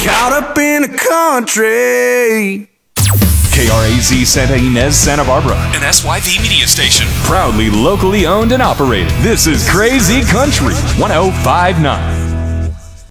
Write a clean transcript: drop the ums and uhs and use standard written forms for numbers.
caught up in the country. KRAZ Santa Ynez, Santa Barbara. An SYP media station. Proudly locally owned and operated. This is Crazy Country 1059.